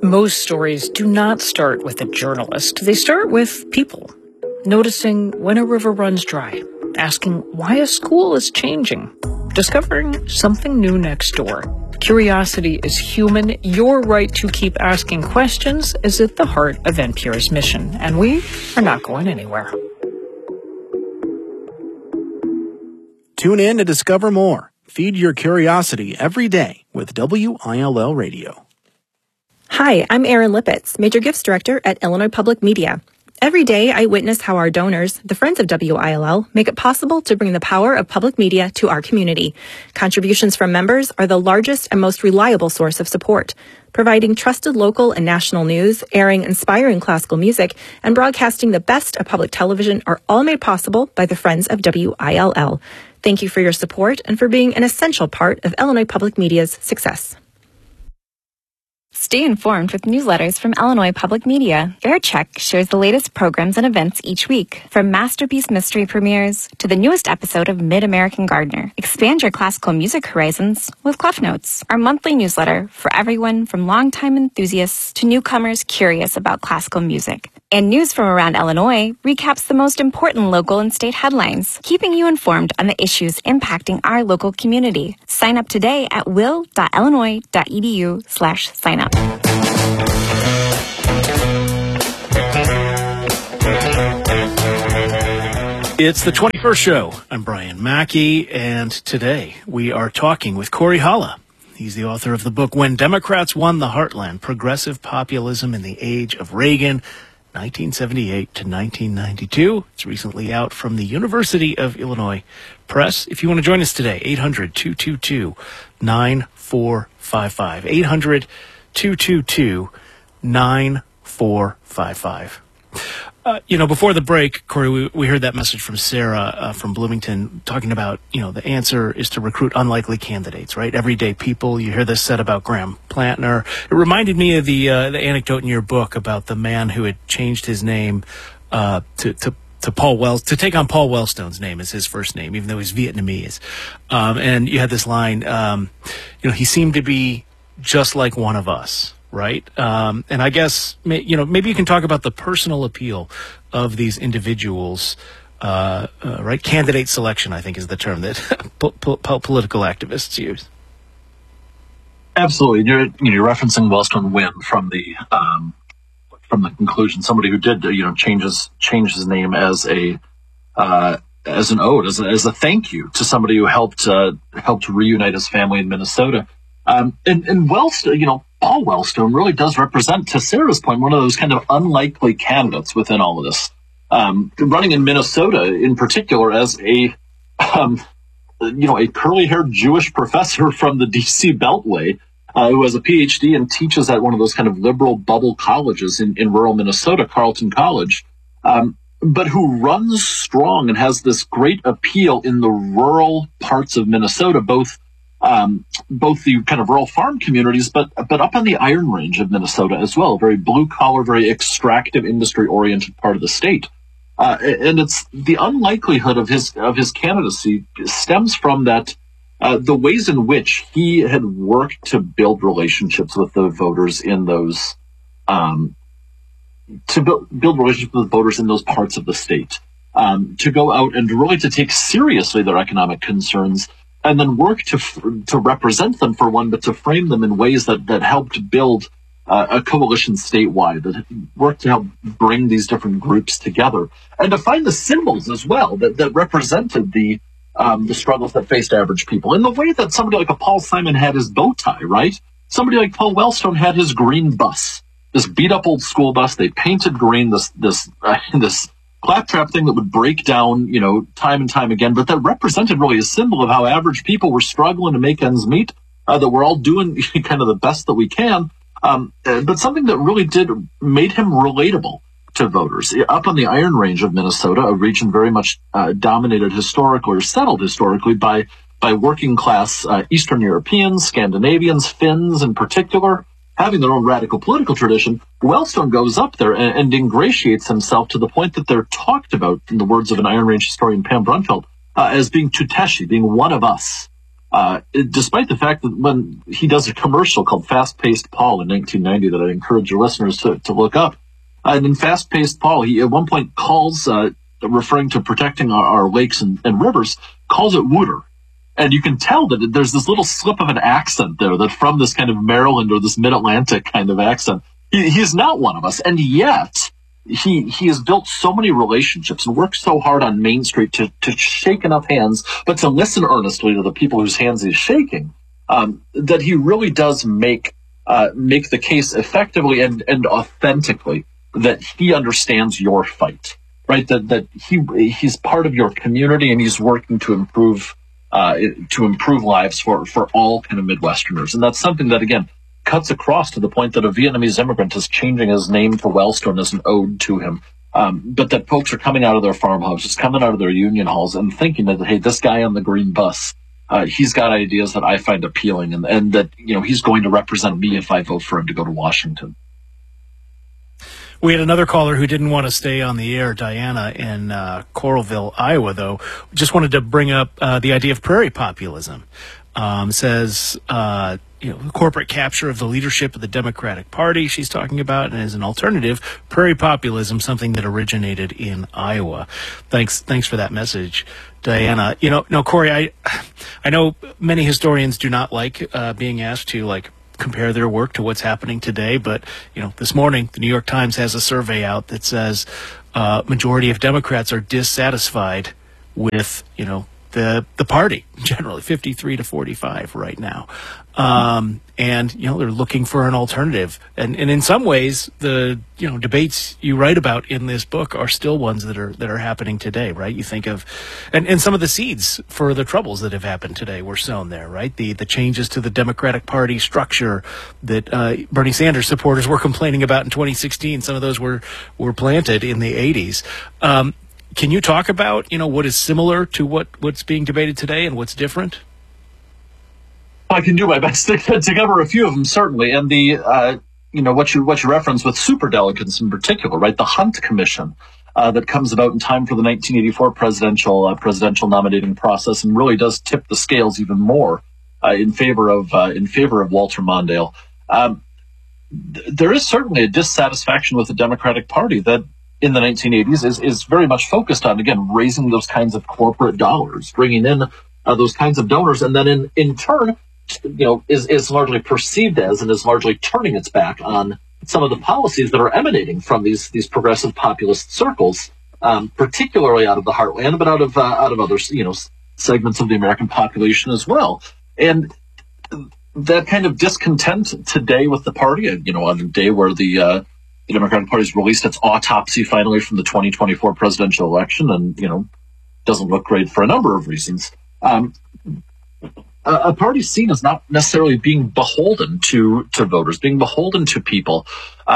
Most stories do not start with a journalist. They start with people. Noticing when a river runs dry, asking why a school is changing, discovering something new next door. Curiosity is human. Your right to keep asking questions is at the heart of NPR's mission, and we are not going anywhere. Tune in to discover more. Feed your curiosity every day with WILL Radio. Hi, I'm Erin Lippitz, Major Gifts Director at Illinois Public Media. Every day, I witness how our donors, the Friends of WILL, make it possible to bring the power of public media to our community. Contributions from members are the largest and most reliable source of support. Providing trusted local and national news, airing inspiring classical music, and broadcasting the best of public television are all made possible by the Friends of WILL. Thank you for your support and for being an essential part of Illinois Public Media's success. Stay informed with newsletters from Illinois Public Media. AirCheck shares the latest programs and events each week, from Masterpiece Mystery premieres to the newest episode of Mid-American Gardener. Expand your classical music horizons with Clef Notes, our monthly newsletter for everyone from longtime enthusiasts to newcomers curious about classical music. And news from around Illinois recaps the most important local and state headlines, keeping you informed on the issues impacting our local community. Sign up today at will.illinois.edu/signup. It's the 21st show. I'm Brian Mackey, and today we are talking with Corey Holla. He's the author of the book When Democrats Won the Heartland, Progressive Populism in the Age of Reagan, 1978 to 1992. It's recently out from the University of Illinois Press. If you want to join us today, 800-222-9455. 800-222-9455. Before the break, Corey, we heard that message from Sarah from Bloomington talking about, the answer is to recruit unlikely candidates, right? Everyday people. You hear this said about Graham Plantner. It reminded me of the anecdote in your book about the man who had changed his name to Paul Wells, to take on Paul Wellstone's name as his first name, even though he's Vietnamese. And you had this line, he seemed to be just like one of us. Right. And I guess, maybe you can talk about the personal appeal of these individuals. Right. Candidate selection, I think, is the term that political activists use. Absolutely. You're referencing Wellstone Wynn from the conclusion. Somebody who did, change his name as an ode, as a thank you to somebody who helped reunite his family in Minnesota. And Wellstone, Paul Wellstone really does represent, to Sarah's point, one of those kind of unlikely candidates within all of this. Running in Minnesota, in particular, as a curly-haired Jewish professor from the D.C. Beltway, who has a PhD and teaches at one of those kind of liberal bubble colleges in rural Minnesota, Carleton College, but who runs strong and has this great appeal in the rural parts of Minnesota, both the kind of rural farm communities, but up on the Iron Range of Minnesota as well, a very blue-collar, very extractive, industry-oriented part of the state. And it's the unlikelihood of his candidacy stems from that the ways in which he had worked to build relationships with the voters in those build relationships with voters in those parts of the state, to go out and really to take seriously their economic concerns, and then work to represent them for one, but to frame them in ways that helped build a coalition statewide, that worked to help bring these different groups together, and to find the symbols as well that represented the struggles that faced average people, in the way that somebody like a Paul Simon had his bow tie, right? Somebody like Paul Wellstone had his green bus, this beat up old school bus. They painted green, this claptrap thing that would break down, time and time again, but that represented really a symbol of how average people were struggling to make ends meet, that we're all doing kind of the best that we can, but something that really made him relatable to voters. Up on the Iron Range of Minnesota, a region very much dominated historically, or settled historically, by working class Eastern Europeans, Scandinavians, Finns in particular, having their own radical political tradition, Wellstone goes up there and ingratiates himself to the point that they're talked about, in the words of an Iron Range historian, Pam Brunfeld, as being Tuteshi, being one of us. despite the fact that when he does a commercial called Fast-Paced Paul in 1990 that I encourage your listeners to look up. And in Fast-Paced Paul, he at one point calls, referring to protecting our lakes and rivers, calls it wooter. And you can tell that there's this little slip of an accent there, that from this kind of Maryland or this mid-Atlantic kind of accent, he's not one of us. And yet, he has built so many relationships and worked so hard on Main Street to shake enough hands, but to listen earnestly to the people whose hands he's shaking, that he really does make the case effectively and authentically that he understands your fight, right? That he's part of your community and he's working to improve lives for all kind of Midwesterners. And that's something that, again, cuts across to the point that a Vietnamese immigrant is changing his name to Wellstone as an ode to him. But that folks are coming out of their farmhouses, coming out of their union halls and thinking that, hey, this guy on the green bus, he's got ideas that I find appealing and that, he's going to represent me if I vote for him to go to Washington. We had another caller who didn't want to stay on the air, Diana, in Coralville, Iowa, though. Just wanted to bring up the idea of prairie populism. Says, corporate capture of the leadership of the Democratic Party she's talking about, and as an alternative, prairie populism, something that originated in Iowa. Thanks for that message, Diana. Corey, I know many historians do not like being asked to, compare their work to what's happening today. But, this morning, the New York Times has a survey out that says majority of Democrats are dissatisfied with, the party, generally 53 to 45 right now. And they're looking for an alternative. And in some ways, the, debates you write about in this book are still ones that are happening today, right? You think of, and some of the seeds for the troubles that have happened today were sown there, right? The changes to the Democratic Party structure that Bernie Sanders supporters were complaining about in 2016, some of those were planted in the 80s. Can you talk about, what is similar to what's being debated today and what's different? I can do my best to cover a few of them, certainly. And the, what you reference with superdelegates in particular, right? The Hunt Commission that comes about in time for the 1984 presidential nominating process and really does tip the scales even more in favor of Walter Mondale. There is certainly a dissatisfaction with the Democratic Party that in the 1980s is very much focused on, again, raising those kinds of corporate dollars, bringing in those kinds of donors, and then in turn, is largely perceived as and is largely turning its back on some of the policies that are emanating from these progressive populist circles, particularly out of the heartland, but out of other segments of the American population as well. And that kind of discontent today with the party, on the day where the Democratic Party's released its autopsy finally from the 2024 presidential election, and doesn't look great for a number of reasons. A party seen as not necessarily being beholden to voters, being beholden to people,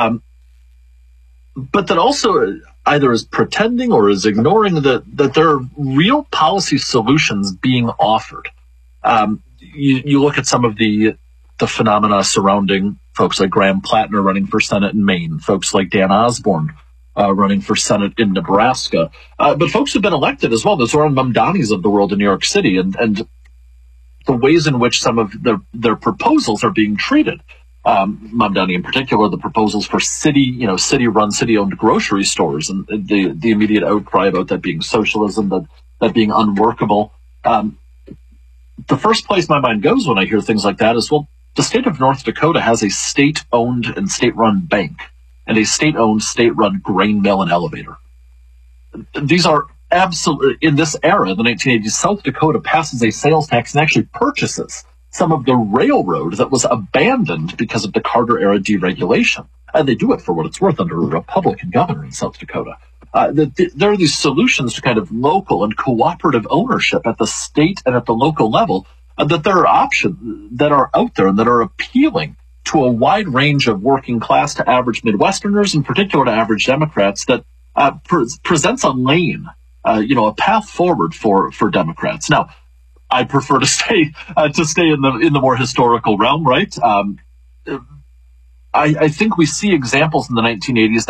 but that also either is pretending or is ignoring that there are real policy solutions being offered. You look at some of the phenomena surrounding folks like Graham Plattner running for Senate in Maine, folks like Dan Osborne running for Senate in Nebraska, but folks have been elected as well. The Zoran Mamdanis of the world in New York City, and the ways in which some of their proposals are being treated. Mamdani in particular, the proposals for city-run, city-owned grocery stores, and the immediate outcry about that being socialism, that being unworkable. The first place my mind goes when I hear things like that is, well, the state of North Dakota has a state-owned and state-run bank and a state-owned, state-run grain mill and elevator. These are absolutely, in this era, the 1980s, South Dakota passes a sales tax and actually purchases some of the railroad that was abandoned because of the Carter-era deregulation. And they do it for what it's worth under a Republican governor in South Dakota. There are these solutions to kind of local and cooperative ownership at the state and at the local level, that there are options that are out there and that are appealing to a wide range of working class to average Midwesterners, in particular to average Democrats, that presents a lane, a path forward for Democrats. Now, I prefer to stay in the more historical realm, right? I think we see examples in the 1980s that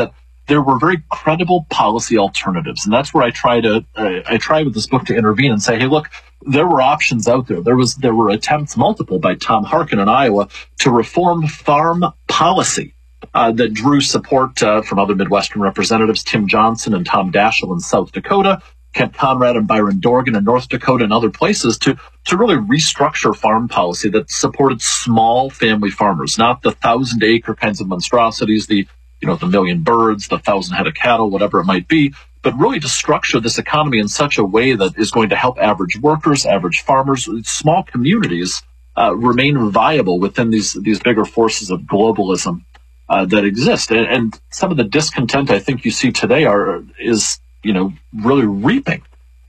there were very credible policy alternatives. And that's where I try with this book to intervene and say, hey, look, there were options out there. There were attempts, multiple, by Tom Harkin in Iowa to reform farm policy that drew support from other Midwestern representatives, Tim Johnson and Tom Daschle in South Dakota, Kent Conrad and Byron Dorgan in North Dakota and other places to really restructure farm policy that supported small family farmers, not the 1,000-acre kinds of monstrosities, the million birds, the 1,000 head of cattle, whatever it might be, but really to structure this economy in such a way that is going to help average workers, average farmers, small communities remain viable within these bigger forces of globalism that exist. And some of the discontent I think you see today is really reaping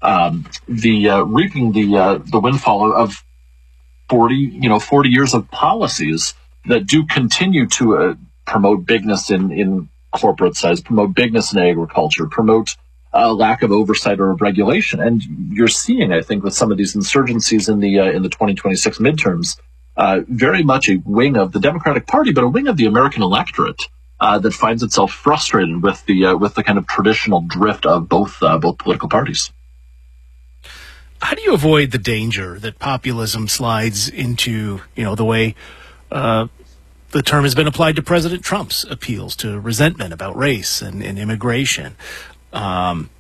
the windfall of 40 years of policies that do continue to promote bigness in corporate size, promote bigness in agriculture, promote lack of oversight or of regulation. And you're seeing, I think, with some of these insurgencies in the 2026 midterms, very much a wing of the Democratic Party, but a wing of the American electorate that finds itself frustrated with the kind of traditional drift of both political parties. How do you avoid the danger that populism slides into, the way the term has been applied to President Trump's appeals to resentment about race and immigration? And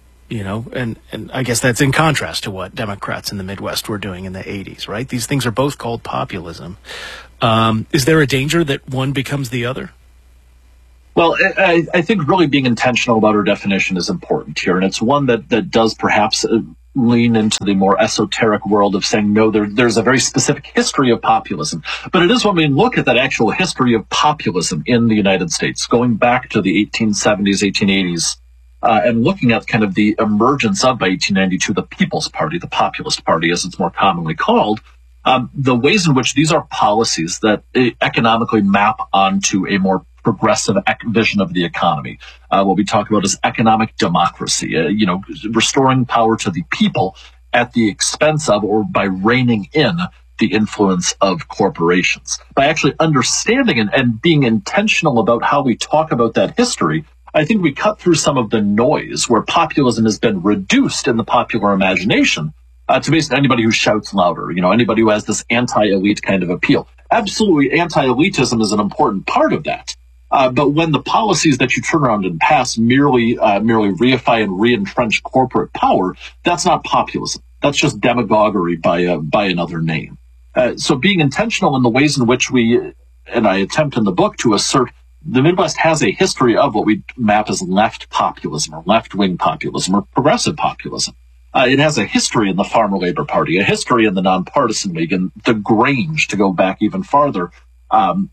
I guess that's in contrast to what Democrats in the Midwest were doing in the 80s, right? These things are both called populism. Is there a danger that one becomes the other? Well, I think really being intentional about our definition is important here, and it's one that does perhaps lean into the more esoteric world of saying, no, there's a very specific history of populism. But it is when we look at that actual history of populism in the United States, going back to the 1870s, 1880s, and looking at kind of the emergence of, by 1892, the People's Party, the Populist Party, as it's more commonly called, the ways in which these are policies that economically map onto a more progressive vision of the economy. What we talk about is economic democracy, restoring power to the people at the expense of or by reining in the influence of corporations. By actually understanding and being intentional about how we talk about that history, I think we cut through some of the noise where populism has been reduced in the popular imagination to basically anybody who shouts louder, anybody who has this anti-elite kind of appeal. Absolutely, anti-elitism is an important part of that. But when the policies that you turn around and pass merely reify and re-entrench corporate power, that's not populism. That's just demagoguery by another name. So being intentional in the ways in which and I attempt in the book to assert, the Midwest has a history of what we map as left populism or left-wing populism or progressive populism. It has a history in the Farmer Labor Party, a history in the Nonpartisan League, and the Grange, to go back even farther, on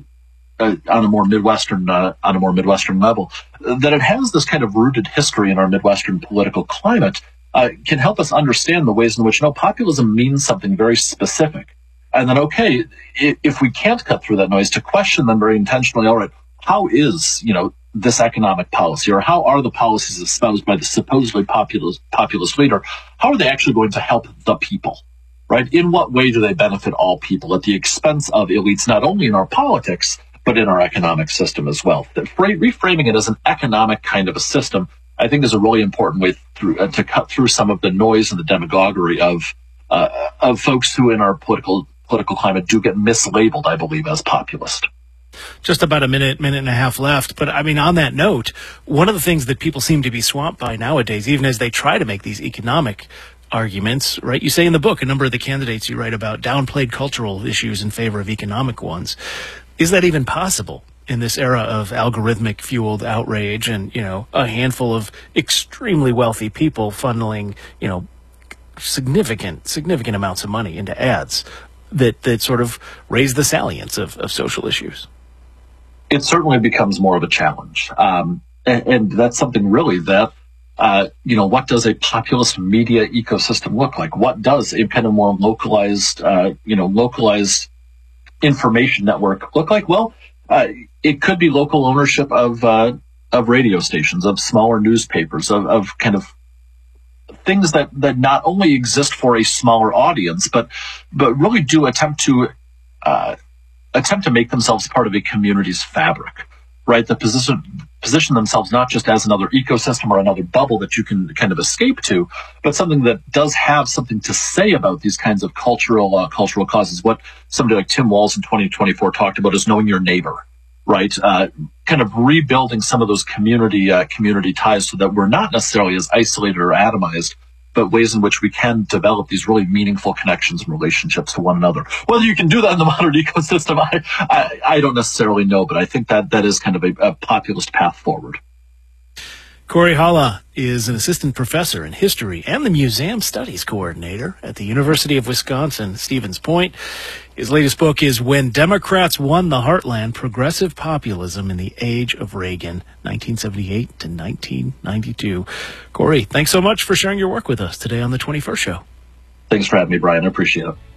a more Midwestern level, that it has this kind of rooted history in our Midwestern political climate, can help us understand the ways in which populism means something very specific. And then, okay, if we can't cut through that noise, to question them very intentionally, all right, how is, this economic policy, or how are the policies espoused by the supposedly populist leader, how are they actually going to help the people, right? In what way do they benefit all people at the expense of elites, not only in our politics, but in our economic system as well? That reframing it as an economic kind of a system, I think, is a really important way to cut through some of the noise and the demagoguery of folks who in our political climate do get mislabeled, I believe, as populist. Just about a minute and a half left. But I mean, on that note, one of the things that people seem to be swamped by nowadays, even as they try to make these economic arguments, right? You say in the book, a number of the candidates you write about downplayed cultural issues in favor of economic ones. Is that even possible in this era of algorithmic fueled outrage and, a handful of extremely wealthy people funneling, significant amounts of money into ads that sort of raise the salience of social issues? It certainly becomes more of a challenge. And that's something really that, what does a populist media ecosystem look like? What does a kind of more localized information network look like? Well, it could be local ownership of radio stations, of smaller newspapers, of kind of things that not only exist for a smaller audience, but really do attempt to make themselves part of a community's fabric, right? The position themselves not just as another ecosystem or another bubble that you can kind of escape to, but something that does have something to say about these kinds of cultural causes. What somebody like Tim Walz in 2024 talked about is knowing your neighbor, right? Kind of rebuilding some of those community ties so that we're not necessarily as isolated or atomized, but ways in which we can develop these really meaningful connections and relationships to one another. Whether you can do that in the modern ecosystem, I don't necessarily know, but I think that is kind of a populist path forward. Corey Halla is an assistant professor in history and the museum studies coordinator at the University of Wisconsin, Stevens Point. His latest book is When Democrats Won the Heartland, Progressive Populism in the Age of Reagan, 1978 to 1992. Corey, thanks so much for sharing your work with us today on The 21st Show. Thanks for having me, Brian. I appreciate it.